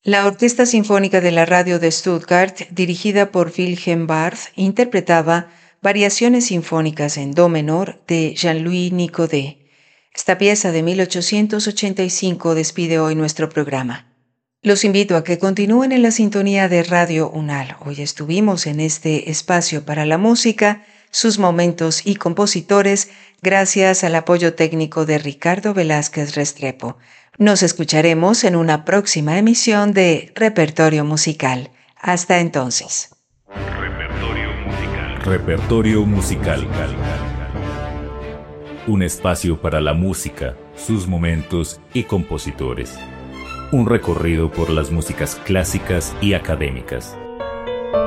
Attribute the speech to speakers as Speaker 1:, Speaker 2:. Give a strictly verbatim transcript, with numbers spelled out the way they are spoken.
Speaker 1: La Orquesta Sinfónica de la Radio de Stuttgart, dirigida por Wilhelm Barth, interpretaba Variaciones Sinfónicas en Do menor de Jean-Louis Nicodé. Esta pieza de mil ochocientos ochenta y cinco despide hoy nuestro programa. Los invito a que continúen en la sintonía de Radio UNAL. Hoy estuvimos en este espacio para la música, sus momentos y compositores, gracias al apoyo técnico de Ricardo Velázquez Restrepo. Nos escucharemos en una próxima emisión de Repertorio Musical. Hasta entonces.
Speaker 2: Repertorio musical.
Speaker 3: Repertorio musical. Un espacio para la música, sus momentos y compositores. Un recorrido por las músicas clásicas y académicas.